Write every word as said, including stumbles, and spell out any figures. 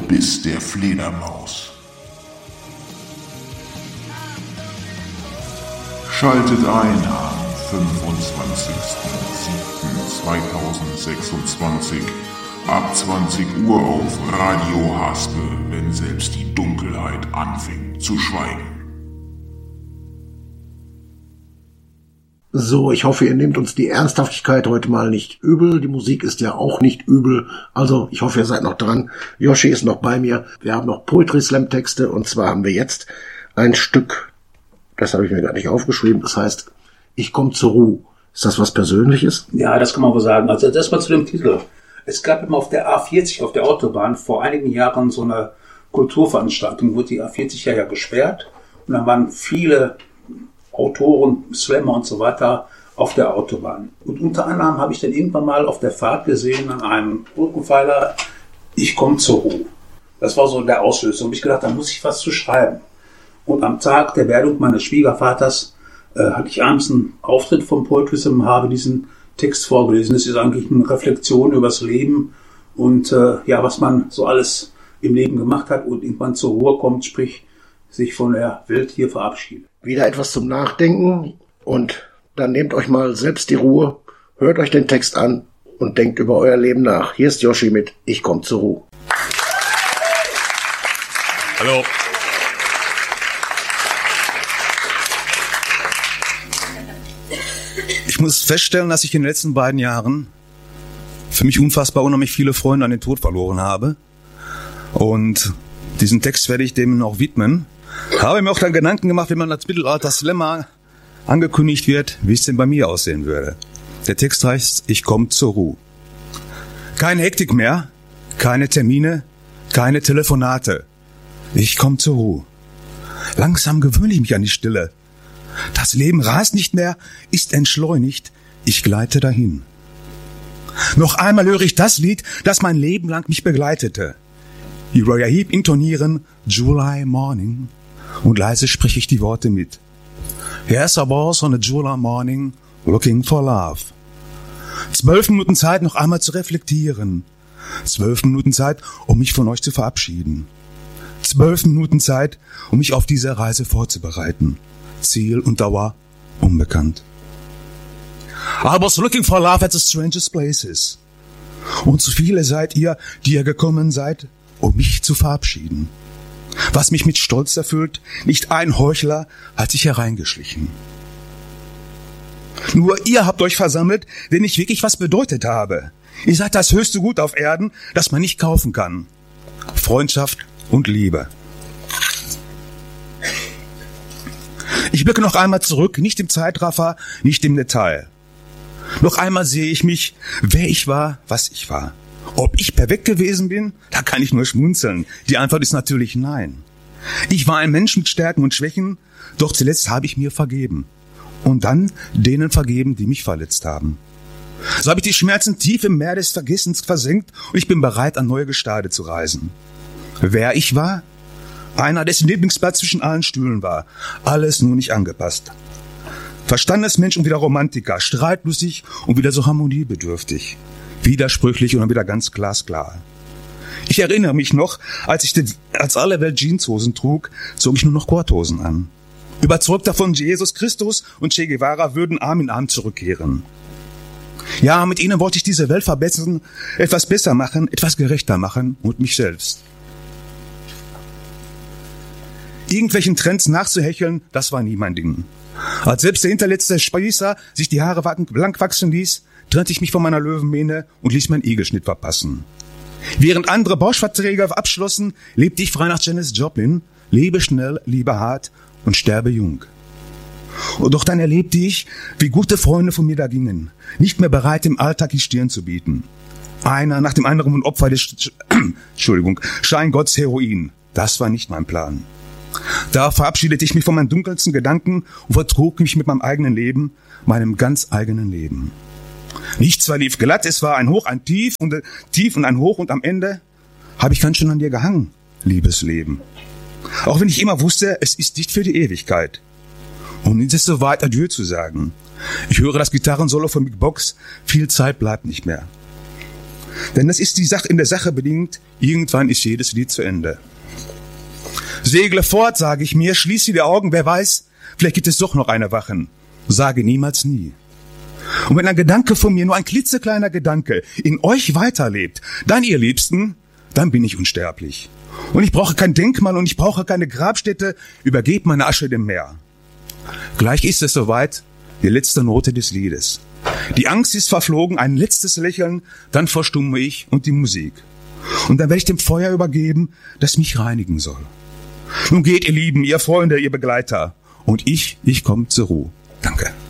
Biss der Fledermaus. Schaltet ein am fünfundzwanzigsten siebten zweitausendsechsundzwanzig ab zwanzig Uhr auf Radio Haspel, wenn selbst die Dunkelheit anfängt zu schweigen. So, ich hoffe, ihr nehmt uns die Ernsthaftigkeit heute mal nicht übel. Die Musik ist ja auch nicht übel. Also, ich hoffe, ihr seid noch dran. Yoshi ist noch bei mir. Wir haben noch Poetry Slam Texte und zwar haben wir jetzt ein Stück, das habe ich mir gar nicht aufgeschrieben, das heißt, ich komme zur Ruhe. Ist das was Persönliches? Ja, das kann man wohl sagen. Also, das war zu dem Titel. Es gab immer auf der A vierzig, auf der Autobahn, vor einigen Jahren so eine Kulturveranstaltung, wurde die A vierzig ja, ja gesperrt und dann waren viele Autoren, Slammer und so weiter auf der Autobahn. Und unter anderem habe ich dann irgendwann mal auf der Fahrt gesehen an einem Rückenpfeiler, ich komme zur Ruhe. Das war so der Auslöser. Und ich gedacht, da muss ich was zu schreiben. Und am Tag der Werdung meines Schwiegervaters äh, hatte ich abends einen Auftritt vom Poetry Slam und habe diesen Text vorgelesen. Es ist eigentlich eine Reflexion über das Leben und äh, ja, was man so alles im Leben gemacht hat und irgendwann zur Ruhe kommt, sprich sich von der Welt hier verabschiedet. Wieder etwas zum Nachdenken und dann nehmt euch mal selbst die Ruhe, hört euch den Text an und denkt über euer Leben nach. Hier ist Yoshi mit Ich komm zur Ruhe. Hallo. Ich muss feststellen, dass ich in den letzten beiden Jahren für mich unfassbar unheimlich viele Freunde an den Tod verloren habe. Und diesen Text werde ich dem auch widmen. Habe mir auch dann Gedanken gemacht, wenn man als Mittelalter-Slammer angekündigt wird, wie es denn bei mir aussehen würde. Der Text heißt, ich komme zur Ruhe. Keine Hektik mehr, keine Termine, keine Telefonate. Ich komme zur Ruhe. Langsam gewöhne ich mich an die Stille. Das Leben rast nicht mehr, ist entschleunigt, ich gleite dahin. Noch einmal höre ich das Lied, das mein Leben lang mich begleitete. Uriah Heep intonieren, July Morning, und leise spreche ich die Worte mit. Yes, I was on a July morning, looking for love. Zwölf Minuten Zeit, noch einmal zu reflektieren. Zwölf Minuten Zeit, um mich von euch zu verabschieden. Zwölf Minuten Zeit, um mich auf diese Reise vorzubereiten. Ziel und Dauer unbekannt. I was looking for love at the strangest places. Und zu viele seid ihr, die ihr gekommen seid, um mich zu verabschieden. Was mich mit Stolz erfüllt, nicht ein Heuchler hat sich hereingeschlichen. Nur ihr habt euch versammelt, wenn ich wirklich was bedeutet habe. Ihr seid das höchste Gut auf Erden, das man nicht kaufen kann. Freundschaft und Liebe. Ich blicke noch einmal zurück, nicht im Zeitraffer, nicht im Detail. Noch einmal sehe ich mich, wer ich war, was ich war. Ob ich perfekt gewesen bin, da kann ich nur schmunzeln. Die Antwort ist natürlich nein. Ich war ein Mensch mit Stärken und Schwächen, doch zuletzt habe ich mir vergeben. Und dann denen vergeben, die mich verletzt haben. So habe ich die Schmerzen tief im Meer des Vergessens versenkt und ich bin bereit, an neue Gestade zu reisen. Wer ich war? Einer, dessen Lieblingsplatz zwischen allen Stühlen war. Alles nur nicht angepasst. Verstandesmensch und wieder Romantiker, streitlustig und wieder so harmoniebedürftig. Widersprüchlich und dann wieder ganz glasklar. Ich erinnere mich noch, als ich die, als alle Welt Jeanshosen trug, zog ich nur noch Korthosen an. Überzeugt davon, Jesus Christus und Che Guevara würden Arm in Arm zurückkehren. Ja, mit ihnen wollte ich diese Welt verbessern, etwas besser machen, etwas gerechter machen und mich selbst. Irgendwelchen Trends nachzuhecheln, das war nie mein Ding. Als selbst der hinterletzte Spießer sich die Haare blank wachsen ließ, trennte ich mich von meiner Löwenmähne und ließ meinen Igelschnitt verpassen. Während andere Bauschverträge abschlossen, lebte ich frei nach Janis Joplin, lebe schnell, liebe hart und sterbe jung. Und doch dann erlebte ich, wie gute Freunde von mir da gingen, nicht mehr bereit, im Alltag die Stirn zu bieten. Einer nach dem anderen und Opfer des Sch- Entschuldigung, Scheingotts Heroin. Das war nicht mein Plan. Da verabschiedete ich mich von meinen dunkelsten Gedanken und vertrug mich mit meinem eigenen Leben, meinem ganz eigenen Leben. Nichts verlief glatt, es war ein Hoch, ein Tief und ein Tief und ein Hoch und am Ende habe ich ganz schön an dir gehangen, liebes Leben. Auch wenn ich immer wusste, es ist nicht für die Ewigkeit. Und jetzt ist es soweit, Adieu zu sagen. Ich höre das Gitarrensolo von Big Box, viel Zeit bleibt nicht mehr. Denn das ist die Sache, in der Sache bedingt, irgendwann ist jedes Lied zu Ende. Segle fort, sage ich mir, schließe die Augen, wer weiß, vielleicht gibt es doch noch eine Wachen. Sage niemals nie. Und wenn ein Gedanke von mir, nur ein klitzekleiner Gedanke, in euch weiterlebt, dann, ihr Liebsten, dann bin ich unsterblich. Und ich brauche kein Denkmal und ich brauche keine Grabstätte, übergebt meine Asche dem Meer. Gleich ist es soweit, die letzte Note des Liedes. Die Angst ist verflogen, ein letztes Lächeln, dann verstumme ich und die Musik. Und dann werde ich dem Feuer übergeben, das mich reinigen soll. Nun geht, ihr Lieben, ihr Freunde, ihr Begleiter. Und ich, ich komme zur Ruhe. Danke.